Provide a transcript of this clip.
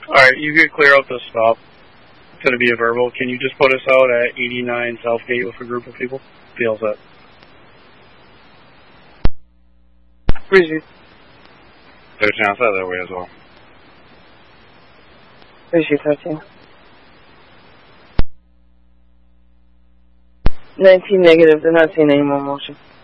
Alright, you could clear out the stop. It's going to be a verbal. Can you just put us out at 89 Southgate with a group of people? Feels that. Breezy. There's a chance that way as well. Breezy 13. 19 negative, they're not seeing any more motion.